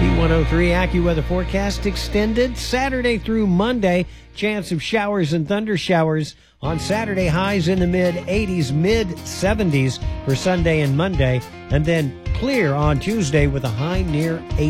B103 AccuWeather forecast extended Saturday through Monday. Chance of showers and thunder showers on Saturday, highs in the mid-80s, mid-70s for Sunday and Monday, and then clear on Tuesday with a high near 80.